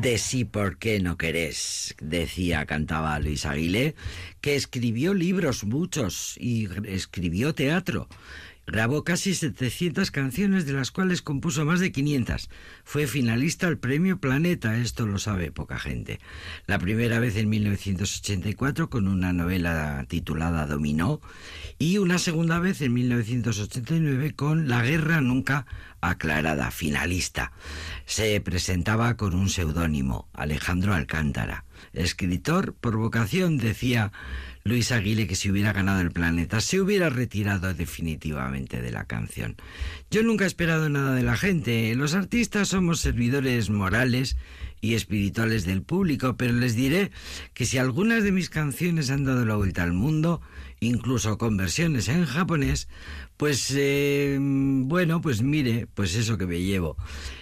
De sí, ¿por qué no querés? Decía, cantaba Luis Aguilé, que escribió libros muchos y escribió teatro. Grabó casi 700 canciones, de las cuales compuso más de 500. Fue finalista al Premio Planeta, esto lo sabe poca gente. La primera vez en 1984 con una novela titulada Dominó, y una segunda vez en 1989 con La guerra nunca aclarada, finalista. Se presentaba con un seudónimo, Alejandro Alcántara. Escritor por vocación, decía Luis Aguilé, que si hubiera ganado el Planeta se hubiera retirado definitivamente de la canción. Yo nunca he esperado nada de la gente. Los artistas somos servidores morales y espirituales del público, pero les diré que si algunas de mis canciones han dado la vuelta al mundo, incluso con versiones en japonés, pues bueno, pues mire, pues eso que me llevo.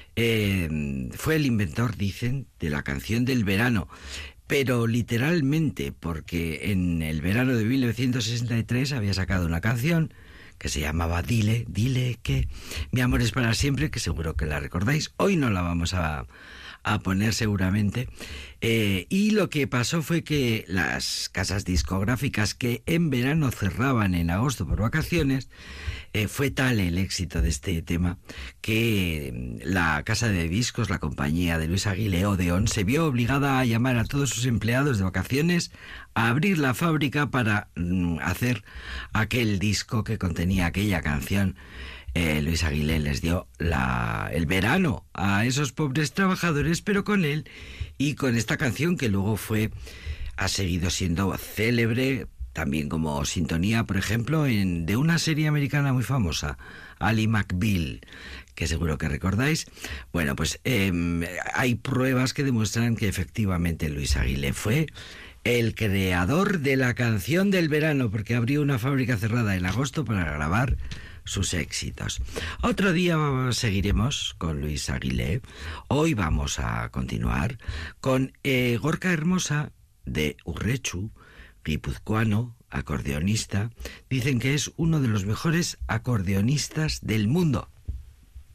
Fue el inventor, dicen, de la canción del verano, pero literalmente, porque en el verano de 1963 había sacado una canción que se llamaba Dile, dile que mi amor es para siempre, que seguro que la recordáis. Hoy no la vamos a poner seguramente. Y lo que pasó fue que las casas discográficas, que en verano cerraban en agosto por vacaciones, fue tal el éxito de este tema que la casa de discos, la compañía de Luis Aguilé, Odeón, se vio obligada a llamar a todos sus empleados de vacaciones a abrir la fábrica para hacer aquel disco que contenía aquella canción. Luis Aguilé les dio el verano a esos pobres trabajadores, pero con él y con esta canción que luego ha seguido siendo célebre, también como sintonía, por ejemplo, de una serie americana muy famosa, Ally McBeal, que seguro que recordáis. Bueno, pues hay pruebas que demuestran que efectivamente Luis Aguilé fue el creador de la canción del verano, porque abrió una fábrica cerrada en agosto para grabar sus éxitos. Otro día seguiremos con Luis Aguilé. Hoy vamos a continuar con Gorka Hermosa, de Urretxu, guipuzcoano, acordeonista. Dicen que es uno de los mejores acordeonistas del mundo.